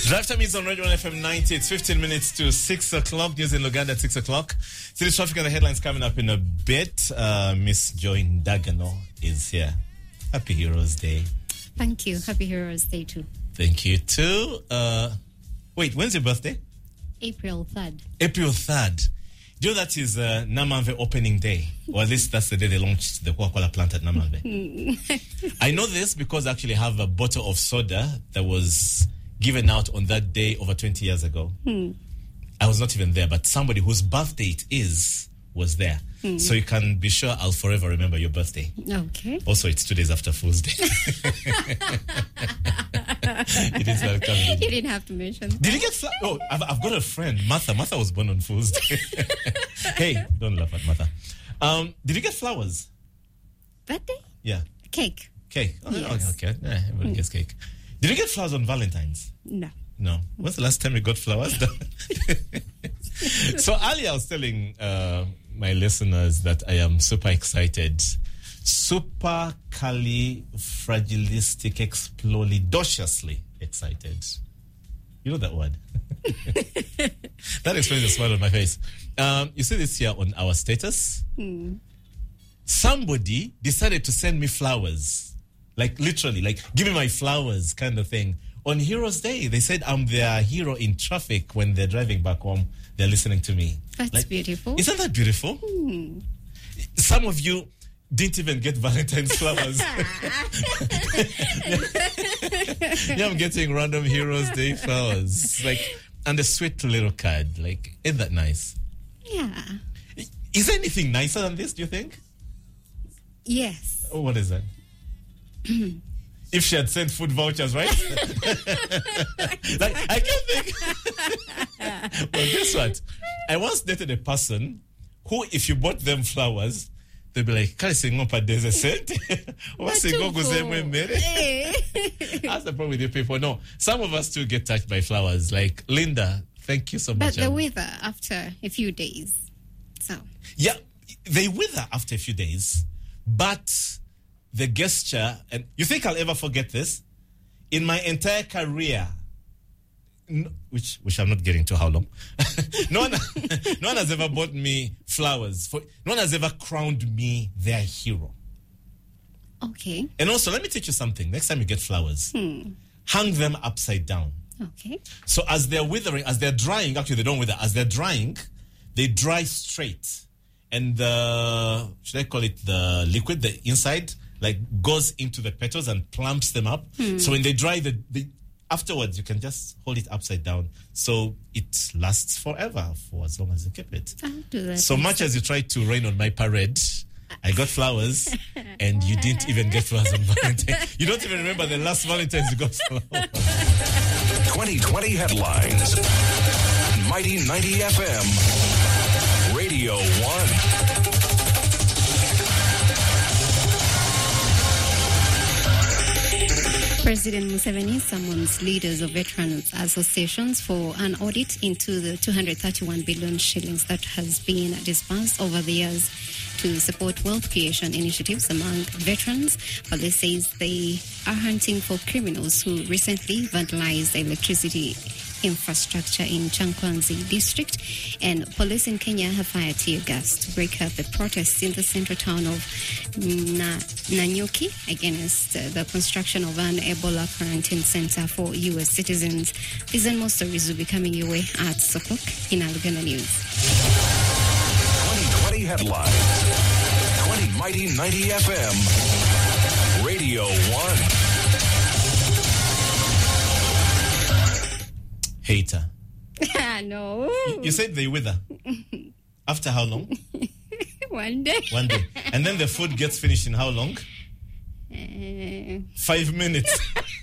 Drive time is on Radio 1 FM 90. It's 15 minutes to 6 o'clock. News in Luganda at 6 o'clock. City traffic and the headlines coming up in a bit. Miss Joy Ndagano is here. Happy Heroes Day. Thank you. Happy Heroes Day too. Thank you too. Wait, when's your birthday? April 3rd. April 3rd. Do you know that is Namanve opening day? Or at least that's the day they launched the Coca-Cola plant at Namanve. I know this because I actually have a bottle of soda that was given out on that day over 20 years ago. I was not even there, but somebody whose birthday it is was there. So you can be sure I'll forever remember your birthday. Okay. Also, it's 2 days after Fool's Day. It is welcome. You didn't have to mention that. Did you get flowers? Oh, I've got a friend, Martha. Martha was born on Fool's Day. Hey, don't laugh at Martha. Did you get flowers? Birthday? Yeah. Cake. Cake. Oh, Yes. Okay. Yeah, everybody gets cake. Did you get flowers on Valentine's? No. No. When's the last time you got flowers? So earlier I was telling my listeners that I am super excited. Super califragilisticexplolidociously excited. You know that word? That explains the smile on my face. You see this here on our status? Somebody decided to send me flowers. Like literally, like give me my flowers kind of thing. On Heroes Day, they said I'm their hero in traffic when they're driving back home. They're listening to me. That's beautiful. Isn't that beautiful? Some of you didn't even get Valentine's flowers. Yeah, I'm getting random Heroes Day flowers. And a sweet little card. Isn't that nice? Yeah. Is there anything nicer than this, do you think? Yes. Oh, what is that? If she had sent food vouchers, right? I can't think. Well, guess what? I once dated a person who, if you bought them flowers, they'd be like, that's the problem with you people. No, some of us too get touched by flowers. Like Linda, thank you so much. But they wither after a few days. So. Yeah, they wither after a few days, but the gesture, and you think I'll ever forget this? In my entire career, which I'm not getting to how long, no one has ever bought me flowers. No one has ever crowned me their hero. Okay. And also, let me teach you something. Next time you get flowers, hang them upside down. Okay. So as they're withering, as they're drying, actually they don't wither. As they're drying, they dry straight. And should I call it the liquid, the inside, goes into the petals and plumps them up. So when they dry, afterwards, you can just hold it upside down. So it lasts forever for as long as you keep it. I'll do that. So much as you tried to rain on my parade, I got flowers and you didn't even get flowers on Valentine's. You don't even remember the last Valentine's you got flowers. 2020 headlines. Mighty 90 FM. Radio 1. President Museveni summons leaders of veterans associations for an audit into the 231 billion shillings that has been disbursed over the years to support wealth creation initiatives among veterans. Police says they are hunting for criminals who recently vandalized electricity infrastructure in Chankwanzi district, and police in Kenya have fired tear gas to break up the protests in the central town of Nanyuki against the construction of an Ebola quarantine center for U.S. citizens. These and more stories will be coming your way at Sokok in Luganda News. 2020 headlines. 20 Mighty 90 FM. Radio 1. Hater. No. You said they wither. After how long? One day. And then the food gets finished in how long? 5 minutes.